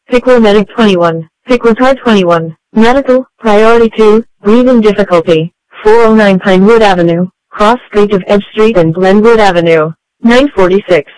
Pick-O-Medic 21. Pick-O-Tar 21. Medical, Priority 2, Breathing Difficulty. 409 Pinewood Avenue, Cross Street of Edge Street and Glenwood Avenue. 946.